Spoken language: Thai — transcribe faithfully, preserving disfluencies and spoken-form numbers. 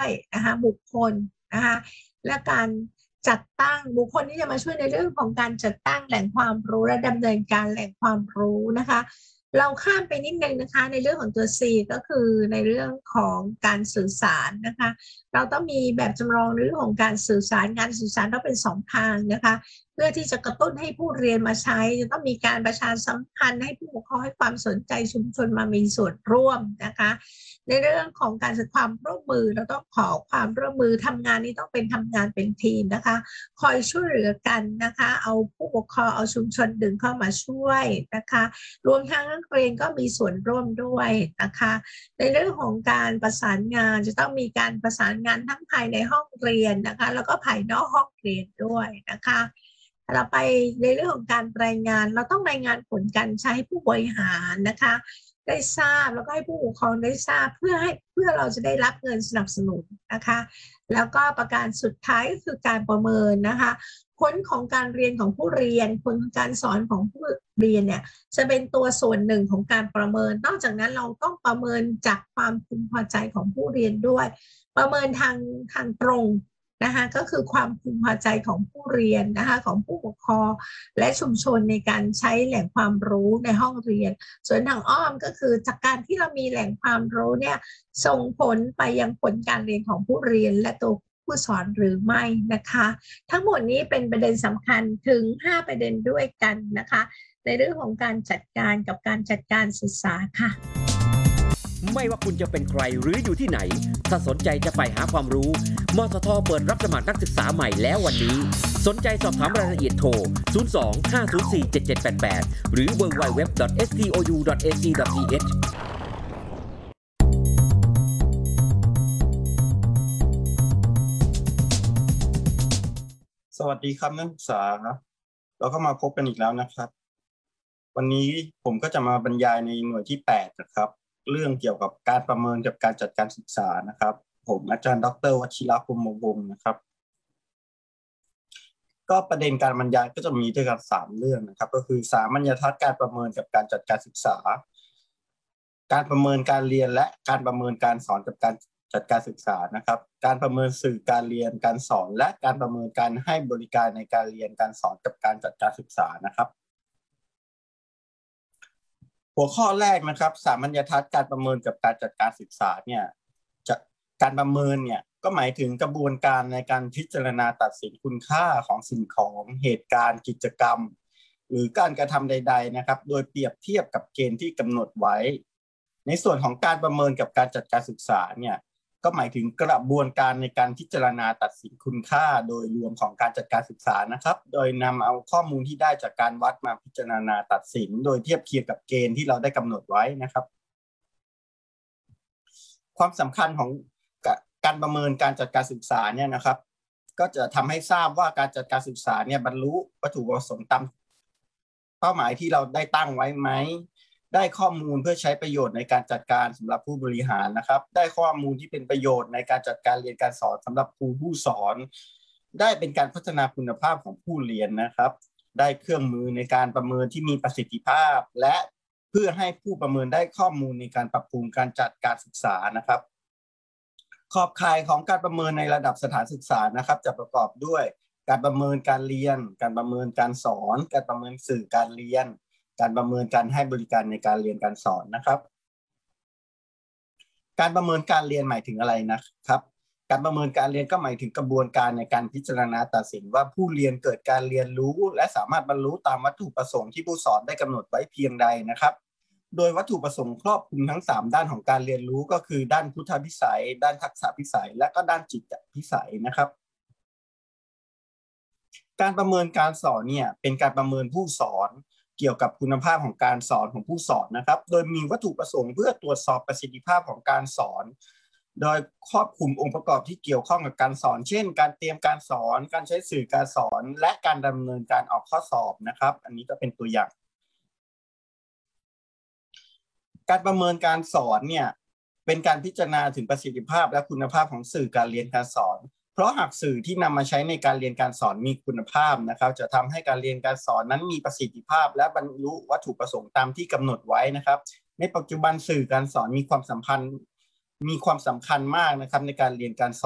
นะคะบุคคลนะคะและการจัดตั้งบุคคลที่จะมาช่วยในเรื่องของการจัดตั้งแหล่งความรู้และดำเนินการแหล่งความรู้นะคะเราข้ามไปนิดนึงนะคะในเรื่องของตัว C ก็คือในเรื่องของการสื่อสารนะคะเราต้องมีแบบจำลองในเรื่องของการสื่อสารงานสื่อสารต้องเป็นสองทางนะคะเพื่อที่จะกระตุ้นให้ผู้เรียนมาใช้จะต้องมีการประชาสัมพันธ์ให้ผู้ปกครองให้ความสนใจชุมชนมามีส่วนร่วมนะคะในเรื่องของการสื่อความร่วมมือเราต้องขอความร่วมมือทำงานนี้ต้องเป็นทำงานเป็นทีมนะคะคอยช่วยเหลือกันนะคะเอาผู้ปกครองเอาชุมชนดึงเข้ามาช่วยนะคะรวมทั้งนักเรียนก็มีส่วนร่วมด้วยนะคะในเรื่องของการประสานงานจะต้องมีการประสานงานทั้งภายในห้องเรียนนะคะแล้วก็ภายนอกห้องเรียนด้วยนะคะเราไปในเรื่องของการรายงานเราต้องรายงานผลการใช้ให้ผู้บริหารนะคะได้ทราบแล้วก็ให้ผู้ปกครองได้ทราบเพื่อให้เพื่อเราจะได้รับเงินสนับสนุนนะคะแล้วก็ประการสุดท้ายก็คือการประเมินนะคะผลของการเรียนของผู้เรียนผลของการสอนของผู้เรียนเนี่ยจะเป็นตัวส่วนหนึ่งของการประเมินนอกจากนั้นเราต้องประเมินจากความพึงพอใจของผู้เรียนด้วยประเมินทางทางตรงนะคะก็คือความพึงพอใจของผู้เรียนนะคะของผู้ปกครองและชุมชนในการใช้แหล่งความรู้ในห้องเรียนส่วนทางอ้อมก็คือจากการที่เรามีแหล่งความรู้เนี่ยส่งผลไปยังผลการเรียนของผู้เรียนและตัวผู้สอนหรือไม่นะคะทั้งหมดนี้เป็นประเด็นสำคัญถึงห้าประเด็นด้วยกันนะคะในเรื่องของการจัดการกับการจัดการศึกษาค่ะไม่ว่าคุณจะเป็นใครหรืออยู่ที่ไหนถ้าสนใจจะไปหาความรู้มสทเปิดรับสมัครนักศึกษาใหม่แล้ววันนี้สนใจสอบถามรายละเอียดโทรศูนย์ สอง ห้า ศูนย์ สี่ เจ็ด เจ็ด แปด แปดหรือ ดับเบิลยู ดับเบิลยู ดับเบิลยู ดอท เอส ที โอ ยู ดอท เอ ซี ดอท ที เอชสวัสดีครับนักศึกษาครับเราก็มาพบกันอีกแล้วนะครับวันนี้ผมก็จะมาบรรยายในหน่วยที่แปดนะครับเรื่องเกี่ยวกับการประเมินกับการจัดการศึกษานะครับผมอาจารย์ดร.วชิรพรหมวงศ์นะครับก็ประเด็นการบรรยายก็จะมีด้วยกันสามเรื่องนะครับก็คือสามัญทัศน์การประเมินกับการจัดการศึกษาการประเมินการเรียนและการประเมินการสอนกับการจัดการศึกษานะครับการประเมินสื่อการเรียนการสอนและการประเมินการให้บริการในการเรียนการสอนกับการจัดการศึกษานะครับหัวข้อแรกนะครับสามัญทัศน์การประเมินกับการจัดการศึกษาเนี่ยจะการประเมินเนี่ยก็หมายถึงกระบวนการในการพิจารณาตัดสินคุณค่าของสิ่งของเหตุการณ์กิจกรรมหรือการกระทำใดๆนะครับโดยเปรียบเทียบกับเกณฑ์ที่กำหนดไว้ในส่วนของการประเมินกับการจัดการศึกษาเนี่ยก็หมายถึงกระบวนการในการพิจารณาตัดสินคุณค่าโดยรวมของการจัดการศึกษานะครับโดยนำเอาข้อมูลที่ได้จากการวัดมาพิจารณาตัดสินโดยเทียบเคียงกับเกณฑ์ที่เราได้กำหนดไว้นะครับความสำคัญของการประเมินการจัดการศึกษาเนี่ยนะครับก็จะทำให้ทราบว่าการจัดการศึกษาเนี่ยบรรลุวัตถุประสงค์ตามเป้าหมายที่เราได้ตั้งไว้ไหมได้ข้อมูลเพื่อใช้ประโยชน์ในการจัดการสำหรับผู้บริหารนะครับได้ข้อมูลที่เป็นประโยชน์ในการจัดการเรียนการสอนสำหรับครูผู้สอนได้เป็นการพัฒนาคุณภาพของผู้เรียนนะครับได้เครื่องมือในการประเมินที่มีประสิทธิภาพและเพื่อให้ผู้ประเมินได้ข้อมูลในการปรับปรุงการจัดการศึกษานะครับขอบข่ายของการประเมินในระดับสถานศึกษานะครับจะประกอบด้วยการประเมินการเรียนการประเมินการสอนการประเมินสื่อการเรียนการประเมินการให้บริการในการเรียนการสอนนะครับการประเมินการเรียนหมายถึงอะไรนะครับการประเมินการเรียนก็หมายถึงกระบวนการในการพิจารณาตัดสินว่าผู้เรียนเกิดการเรียนรู้และสามารถบรรลุตามวัตถุประสงค์ที่ผู้สอนได้กำหนดไว้เพียงใดนะครับโดยวัตถุประสงค์ครอบคลุมทั้งสามด้านของการเรียนรู้ก็คือด้านพุทธพิสัยด้านทักษะพิสัยและก็ด้านจิตพิสัยนะครับการประเมินการสอนเนี่ยเป็นการประเมินผู้สอนเกี่ยวกับคุณภาพของการสอนของผู้สอนนะครับโดยมีวัตถุประสงค์เพื่อตรวจสอบประสิทธิภาพของการสอนโดยครอบคลุมองค์ประกอบที่เกี่ยวข้องกับการสอนเช่นการเตรียมการสอนการใช้สื่อการสอนและการดำเนินการออกข้อสอบนะครับอันนี้ก็เป็นตัวอย่างการประเมินการสอนเนี่ยเป็นการพิจารณาถึงประสิทธิภาพและคุณภาพของสื่อการเรียนการสอนเพราะหากสื่อที่นำมาใช้ในการเรียนการสอนมีคุณภาพนะครับจะทำให้การเรียนการสอนนั้นมีประสิทธิภาพและบรรลุวัตถุประสงค์ตามที่กำหนดไว้นะครับในปัจจุบันสื่อการสอนมีความสัมพันธ์มีความสำคัญมากนะครับในการเรียนการสอน